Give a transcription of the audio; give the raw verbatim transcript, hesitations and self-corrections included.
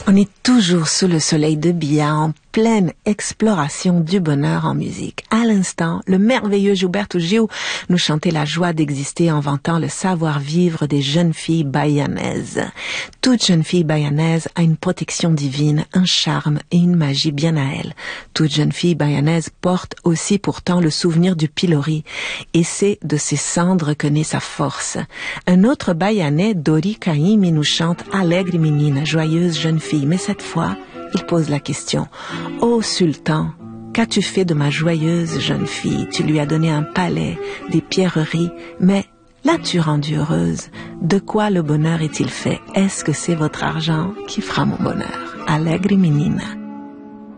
On est toujours sous le soleil de Bia, en pleine exploration du bonheur en musique. À l'instant, le merveilleux Gilberto Gil nous chantait la joie d'exister en vantant le savoir-vivre des jeunes filles bahianaises. Toute jeune fille bahanaise a une protection divine, un charme et une magie bien à elle. Toute jeune fille bahanaise porte aussi pourtant le souvenir du pilori, et c'est de ses cendres que naît sa force. Un autre bahianais, Dori Caymmi, nous chante Alegre Menina, joyeuse jeune fille. Mais cette fois, il pose la question. « Ô sultan, qu'as-tu fait de ma joyeuse jeune fille? Tu lui as donné un palais, des pierreries, mais l'as-tu rendue heureuse? De quoi le bonheur est-il fait? Est-ce que c'est votre argent qui fera mon bonheur? Alegre Menina. »